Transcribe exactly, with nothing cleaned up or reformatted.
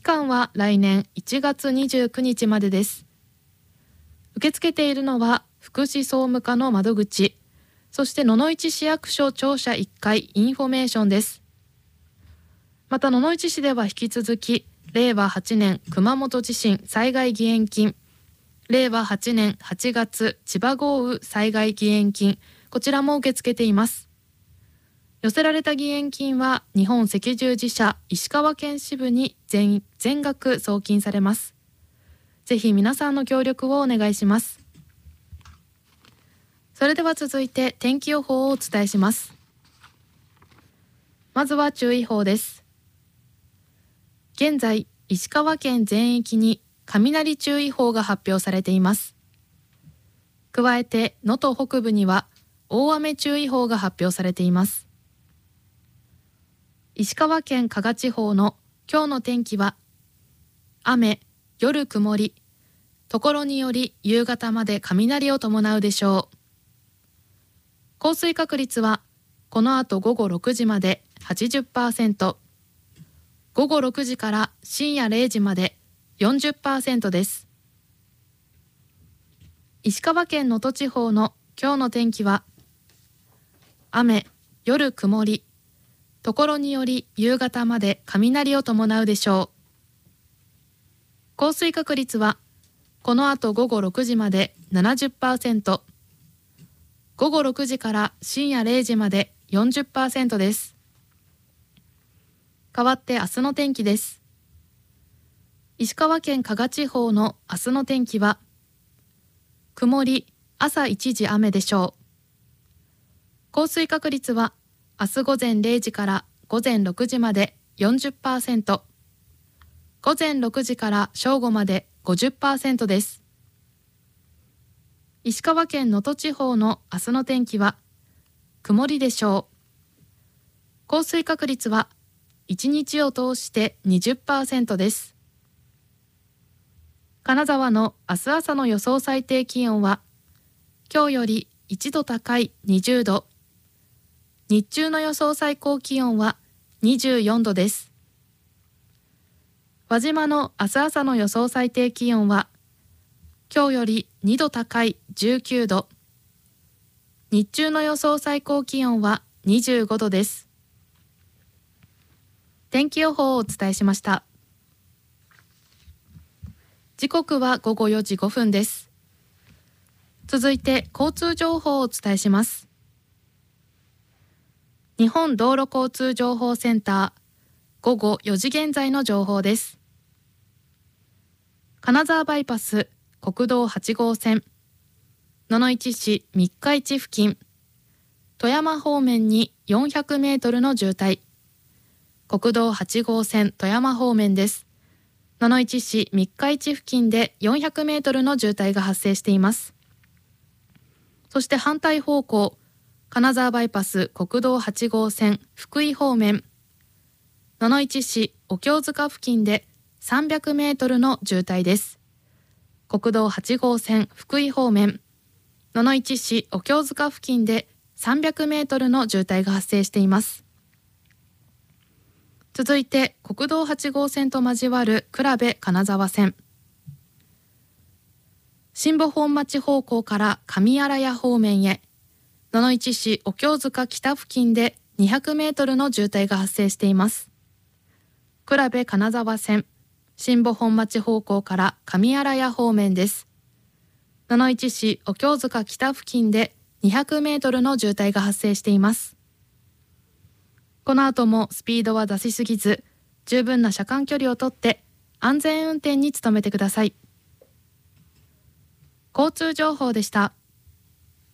間は来年いちがつにじゅうくにちまでです。受け付けているのは福祉総務課の窓口、そして野々市市役所庁舎いっかいインフォメーションです。また野々市市では引き続きれいわはちねん熊本地震災害義援金、れいわはちねんはちがつ千葉豪雨災害義援金、こちらも受け付けています。寄せられた義援金は日本赤十字社石川県支部に 全, 全額送金されます。ぜひ皆さんの協力をお願いします。それでは続いて天気予報をお伝えします。まずは注意報です。現在、石川県全域に雷注意報が発表されています。加えて能登北部には大雨注意報が発表されています。石川県加賀地方の今日の天気は雨、夜曇り、ところにより夕方まで雷を伴うでしょう。降水確率はこの後午後ろくじまで はちじゅっパーセント、午後ろくじから深夜れいじまで よんじゅっパーセント です。石川県能登地方の今日の天気は雨、夜曇り、ところにより夕方まで雷を伴うでしょう。降水確率はこの後午後ろくじまで ななじゅっパーセント、午後ろくじから深夜れいじまで よんじゅっパーセント です。代わって明日の天気です。石川県加賀地方の明日の天気は曇り、朝一時雨でしょう。降水確率は明日午前れいじから午前ろくじまで よんじゅっパーセント、午前ろくじから正午まで ごじゅっパーセント です。石川県能登地方の明日の天気は曇りでしょう。降水確率はいちにちを通して にじゅっパーセント です。金沢の明日朝の予想最低気温は今日よりいちど高いにじゅうど、日中の予想最高気温はにじゅうよんどです。輪島の明日朝の予想最低気温は今日よりにど高いじゅうきゅうど、日中の予想最高気温はにじゅうごどです。天気予報をお伝えしました。時刻はごごよじごふんです。続いて交通情報をお伝えします。日本道路交通情報センターごごよじ現在の情報です。金沢バイパス国道はちごうせん、野々市市三日市付近、富山方面によんひゃくメートルの渋滞、国道はちごうせん富山方面です。野々市市三日市付近でよんひゃくメートルの渋滞が発生しています。そして反対方向、金沢バイパス国道はちごうせん福井方面、野々市市お経塚付近でさんびゃくメートルの渋滞です。国道はちごうせん福井方面、野々市市お経塚付近でさんびゃくメートルの渋滞が発生しています。続いて国道はちごうせんと交わる倉部金沢線、新保本町方向から上新谷方面へ、野々市市お経塚北付近でにひゃくメートルの渋滞が発生しています。倉部金沢線、新保本町方向から上新谷方面です。野々市市お経塚北付近でにひゃくメートルの渋滞が発生しています。この後もスピードは出しすぎず、十分な車間距離をとって安全運転に努めてください。交通情報でした。